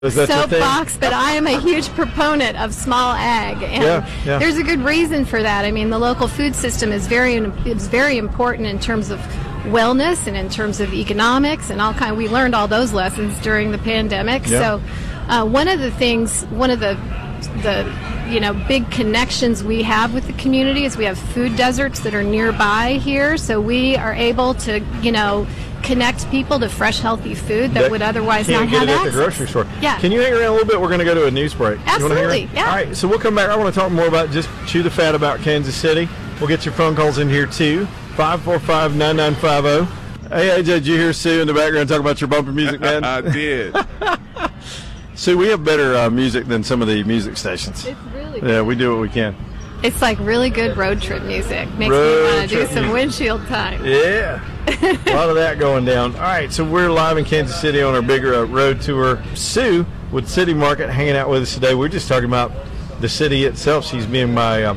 Is that your thing? Soapbox, but I am a huge proponent of small ag, and there's a good reason for that. I mean, the local food system is very important in terms of wellness and in terms of economics and all kind. We learned all those lessons during the pandemic. Yeah. So, one of the big connections we have with the community is we have food deserts that are nearby here, so we are able to connect people to fresh, healthy food that would otherwise not have access. Can't get it at the grocery store. Yeah. Can you hang around a little bit? We're going to go to a news break. Absolutely. Yeah. All right, so we'll come back. I want to talk more about just chew the fat about Kansas City. We'll get your phone calls in here, too. 545-9950. Hey, AJ, did you hear Sue in the background talk about your bumper music, man? I did. Sue, we have better music than some of the music stations. It's really good. Yeah, we do what we can. It's like really good road trip music. Makes me want to do some windshield time. Yeah. A lot of that going down. All right, so we're live in Kansas City on our bigger road tour. Sue with City Market hanging out with us today. We're just talking about the city itself. She's being my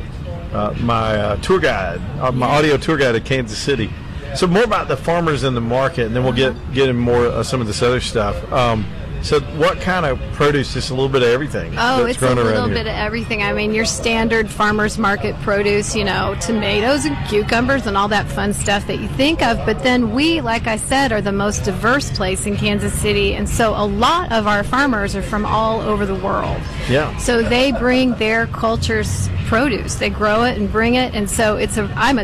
tour guide, my audio tour guide at Kansas City. So more about the farmers in the market, and then we'll get in more of some of this other stuff. So what kind of produce? Just a little bit of everything. Oh, it's a little bit of everything. I mean, your standard farmer's market produce, tomatoes and cucumbers and all that fun stuff that you think of. But then we, like I said, are the most diverse place in Kansas City. And so a lot of our farmers are from all over the world. Yeah. So they bring their culture's produce. They grow it and bring it. And so I'm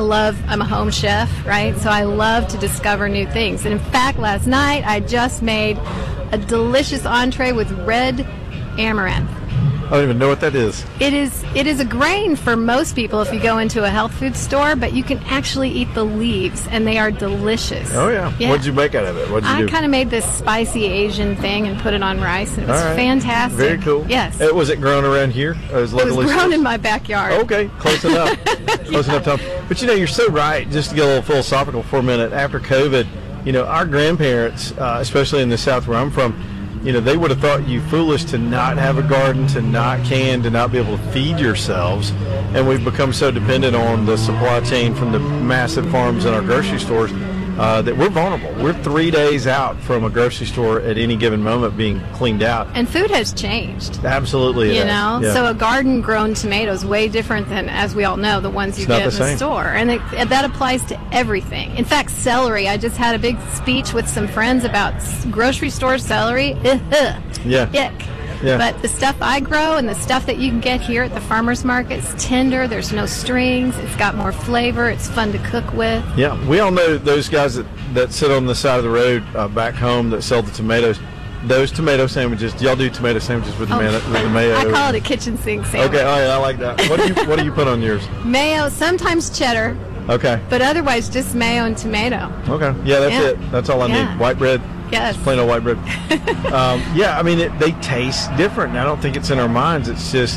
a home chef, right? So I love to discover new things. And in fact, last night I just made a delicious entree with red amaranth. I don't even know what that is. It is a grain for most people if you go into a health food store, but you can actually eat the leaves, and they are delicious. Oh, yeah. What did you make out of it? What did you do? I kind of made this spicy Asian thing and put it on rice. It was fantastic. Very cool. Yes. Was it grown around here? It was grown in my backyard. Okay, close enough. Close enough, Tom. But, you're so right, just to get a little philosophical for a minute, after COVID, our grandparents, especially in the South where I'm from, they would have thought you foolish to not have a garden, to not can, to not be able to feed yourselves. And we've become so dependent on the supply chain from the massive farms in our grocery stores that we're vulnerable. We're 3 days out from a grocery store at any given moment being cleaned out. And food has changed. Absolutely. Yeah. So a garden-grown tomato is way different than, as we all know, the ones you get in the store. And that applies to everything. In fact, celery. I just had a big speech with some friends about grocery store celery. Yeah. Ick. Yeah. But the stuff I grow and the stuff that you can get here at the farmer's market is tender. There's no strings. It's got more flavor. It's fun to cook with. Yeah, we all know those guys that sit on the side of the road back home that sell the tomatoes. Those tomato sandwiches. Do y'all do tomato sandwiches with the mayo? I call it a kitchen sink sandwich. Okay, all right, I like that. What do you put on yours? Mayo, sometimes cheddar. Okay. But otherwise, just mayo and tomato. Okay. Yeah, that's it. That's all I need. White bread. Yes. Just plain old white bread. I mean, they taste different. And I don't think it's in our minds. It's just,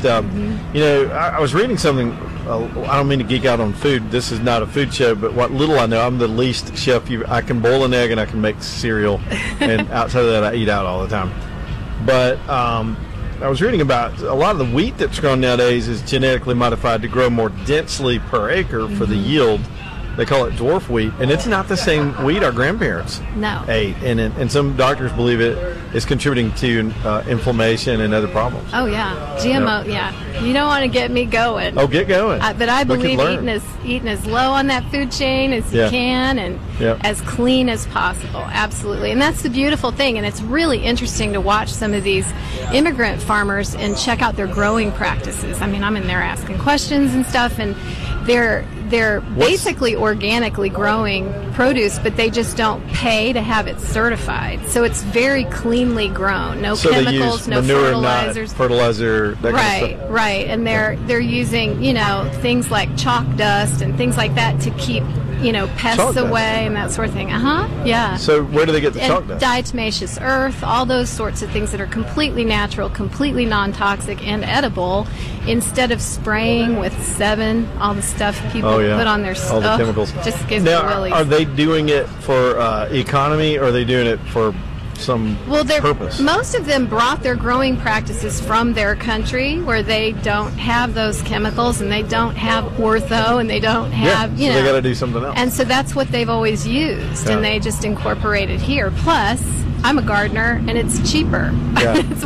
I was reading something. I don't mean to geek out on food. This is not a food show, but what little I know, I'm the least chef. I can boil an egg and I can make cereal. And outside of that, I eat out all the time. But I was reading about a lot of the wheat that's grown nowadays is genetically modified to grow more densely per acre for the yield. They call it dwarf wheat, and it's not the same wheat our grandparents ate. And some doctors believe it is contributing to inflammation and other problems. Oh, yeah. GMO, You don't want to get me going. Oh, get going. But I believe eating as low on that food chain as you can and as clean as possible. Absolutely. And that's the beautiful thing. And it's really interesting to watch some of these immigrant farmers and check out their growing practices. I mean, I'm in there asking questions and stuff, and they're basically organically growing produce, but they just don't pay to have it certified. So it's very cleanly grown. No chemicals, no fertilizers. Fertilizer, that kind of stuff. Right. And they're using, things like chalk dust and things like that to keep, pests away and that sort of thing. Yeah. So where do they get the chalk dust? Diatomaceous earth, all those sorts of things that are completely natural, completely non-toxic and edible, instead of spraying with all the stuff people put on their stuff. All the chemicals. Just gives me willies. Are they doing it for economy, or are they doing it for some purpose? Most of them brought their growing practices from their country where they don't have those chemicals and they don't have ortho and they don't have, so they got to do something else. And so that's what they've always used, and they just incorporate it here. Plus, I'm a gardener, and it's cheaper. Yeah. It's